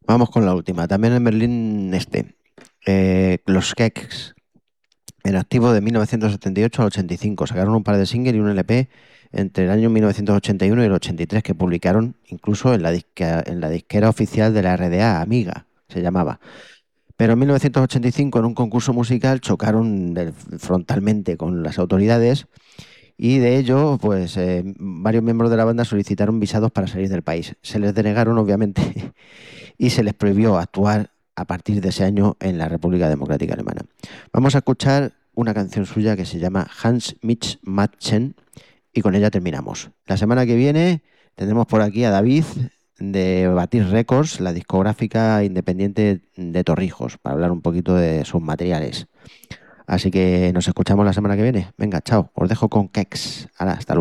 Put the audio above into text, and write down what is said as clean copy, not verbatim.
Vamos con la última. También en Berlín este. Los Keks, en activo de 1978 al 85. Sacaron un par de singles y un LP entre el año 1981 y el 83 que publicaron incluso en la disquera oficial de la RDA, Amiga, se llamaba. Pero en 1985 en un concurso musical chocaron frontalmente con las autoridades y de ello, pues varios miembros de la banda solicitaron visados para salir del país. Se les denegaron, obviamente, y se les prohibió actuar a partir de ese año en la República Democrática Alemana. Vamos a escuchar una canción suya que se llama Hans mich Madsen y con ella terminamos. La semana que viene tendremos por aquí a David de Batir Records, la discográfica independiente de Torrijos, para hablar un poquito de sus materiales. Así que nos escuchamos la semana que viene. Venga, chao. Os dejo con Kex. Ahora, hasta luego.